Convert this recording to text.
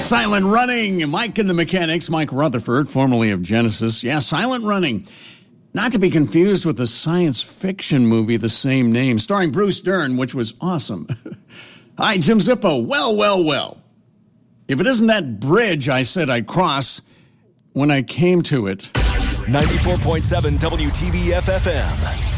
Silent Running. Mike and the Mechanics. Mike Rutherford, formerly of Genesis. Yeah, Silent Running. Not to be confused with the science fiction movie the same name, starring Bruce Dern, which was awesome. Hi, Jim Zippo. Well. If it isn't that bridge I said I'd cross when I came to it. 94.7 WTBF-FM.